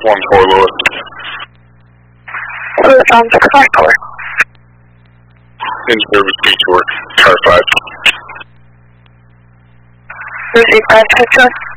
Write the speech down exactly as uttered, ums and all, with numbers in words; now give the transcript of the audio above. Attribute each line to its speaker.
Speaker 1: one four Lewis.
Speaker 2: Lewis on the car four.
Speaker 1: In service beach work, car five.
Speaker 2: Lucy five six one.